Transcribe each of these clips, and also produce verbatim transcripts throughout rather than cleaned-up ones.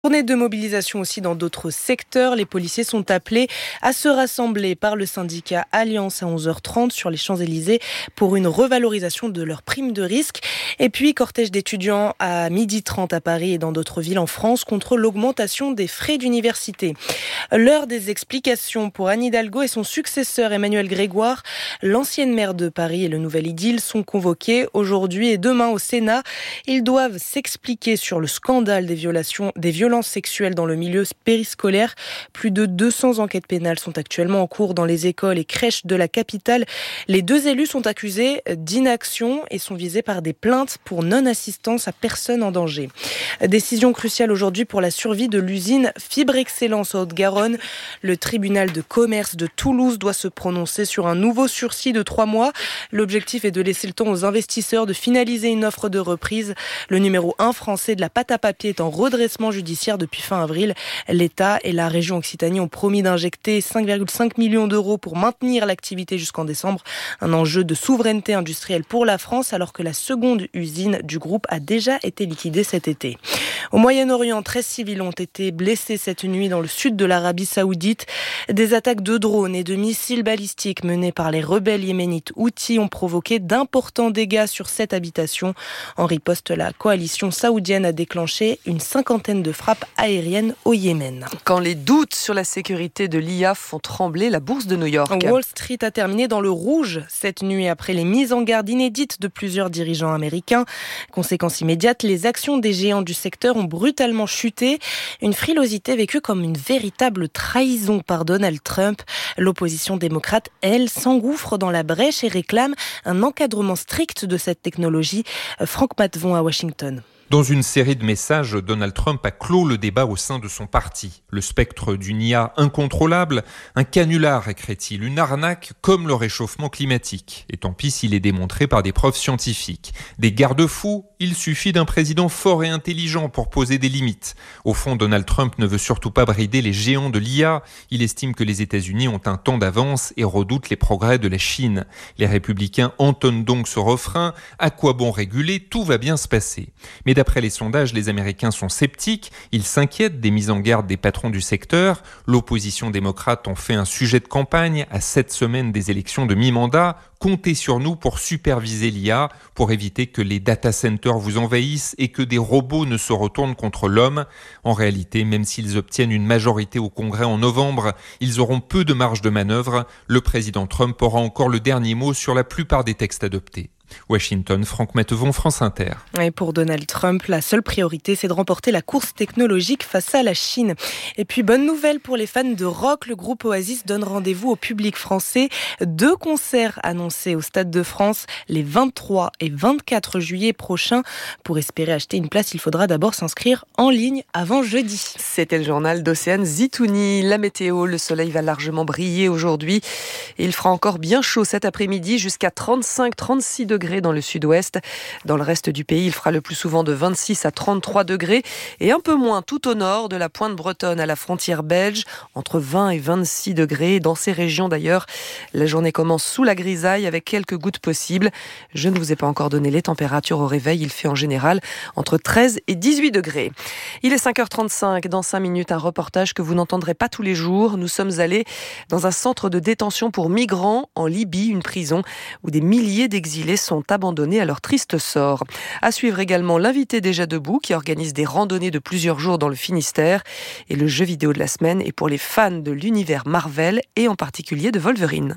Journée de mobilisation aussi dans d'autres secteurs. Les policiers sont appelés à se rassembler par le syndicat Alliance à onze heures trente sur les Champs-Élysées pour une revalorisation de leur prime de risque. Et puis, cortège d'étudiants à midi trente à Paris et dans d'autres villes en France contre l'augmentation des frais d'université. L'heure des explications pour Anne Hidalgo et son successeur Emmanuel Grégoire. L'ancienne maire de Paris et le nouvel idylle sont convoqués aujourd'hui et demain au Sénat. Ils doivent s'expliquer sur le scandale des violations, des violences sexuelles dans le milieu périscolaire. Plus de deux cents enquêtes pénales sont actuellement en cours dans les écoles et crèches de la capitale. Les deux élus sont accusés d'inaction et sont visés par des plaintes pour non-assistance à personne en danger. Décision cruciale aujourd'hui pour la survie de l'usine Fibre Excellence en Haute-Garonne. Le tribunal de commerce de Toulouse doit se prononcer sur un nouveau sursis de trois mois. L'objectif est de laisser le temps aux investisseurs de finaliser une offre de reprise. Le numéro un français de la pâte à papier est en redressement judiciaire depuis fin avril. L'État et la région Occitanie ont promis d'injecter cinq virgule cinq millions d'euros pour maintenir l'activité jusqu'en décembre. Un enjeu de souveraineté industrielle pour la France alors que la seconde usine du groupe a déjà été liquidée cet été. Au Moyen-Orient, treize civils ont été blessés cette nuit dans le sud de l'Arabie Saoudite. Des attaques de drones et de missiles balistiques menées par les rebelles yéménites Houthis ont provoqué d'importants dégâts sur cette habitation. En riposte, la coalition saoudienne a déclenché une cinquantaine de frappes aériennes au Yémen. Quand les doutes sur la sécurité de l'I A font trembler la bourse de New York. Wall Street a terminé dans le rouge cette nuit après les mises en garde inédites de plusieurs dirigeants américains. Conséquence immédiate, les actions des géants du secteur ont brutalement chuté. Une frilosité vécue comme une véritable trahison par Donald Trump. L'opposition démocrate, elle, s'engouffre dans la brèche et réclame un encadrement strict de cette technologie. Franck Matvon à Washington. Dans une série de messages, Donald Trump a clos le débat au sein de son parti. Le spectre d'une I A incontrôlable, un canular, écrit-il, une arnaque comme le réchauffement climatique. Et tant pis s'il est démontré par des preuves scientifiques. Des garde-fous, il suffit d'un président fort et intelligent pour poser des limites. Au fond, Donald Trump ne veut surtout pas brider les géants de l'I A. Il estime que les États-Unis ont un temps d'avance et redoute les progrès de la Chine. Les républicains entonnent donc ce refrain. À quoi bon réguler? Tout va bien se passer. Mais d'après les sondages, les Américains sont sceptiques. Ils s'inquiètent des mises en garde des patrons du secteur. L'opposition démocrate en fait un sujet de campagne à sept semaines des élections de mi-mandat. Comptez sur nous pour superviser l'I A, pour éviter que les data centers vous envahissent et que des robots ne se retournent contre l'homme. En réalité, même s'ils obtiennent une majorité au Congrès en novembre, ils auront peu de marge de manœuvre. Le président Trump aura encore le dernier mot sur la plupart des textes adoptés. Washington, Franck Mattevon, France Inter. Et pour Donald Trump, la seule priorité, c'est de remporter la course technologique face à la Chine. Et puis, bonne nouvelle pour les fans de rock, le groupe Oasis donne rendez-vous au public français. Deux concerts annoncés au Stade de France les vingt-trois et vingt-quatre juillet prochains. Pour espérer acheter une place, il faudra d'abord s'inscrire en ligne avant jeudi. C'était le journal d'Océane Zitouni. La météo, le soleil va largement briller aujourd'hui. Et il fera encore bien chaud cet après-midi, jusqu'à trente-cinq à trente-six degrés dans le sud-ouest. Dans le reste du pays, il fera le plus souvent de vingt-six à trente-trois degrés et un peu moins tout au nord de la pointe bretonne à la frontière belge, entre vingt et vingt-six degrés. Dans ces régions d'ailleurs, la journée commence sous la grisaille avec quelques gouttes possibles. Je ne vous ai pas encore donné les températures au réveil. Il fait en général entre treize et dix-huit degrés. Il est cinq heures trente-cinq. Dans cinq minutes, un reportage que vous n'entendrez pas tous les jours. Nous sommes allés dans un centre de détention pour migrants en Libye, une prison où des milliers d'exilés sont abandonnés à leur triste sort. À suivre également l'invité déjà debout qui organise des randonnées de plusieurs jours dans le Finistère. Et le jeu vidéo de la semaine est pour les fans de l'univers Marvel et en particulier de Wolverine.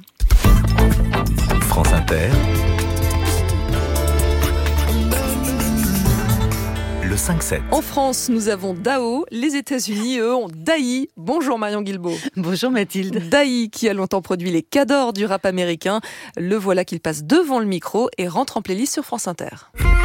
France Inter. Le cinq sept. En France, nous avons Dao. Les États-Unis, eux, ont Dai. Bonjour Marion Guilbault. Bonjour Mathilde. Dai, qui a longtemps produit les cadors du rap américain. Le voilà qu'il passe devant le micro et rentre en playlist sur France Inter.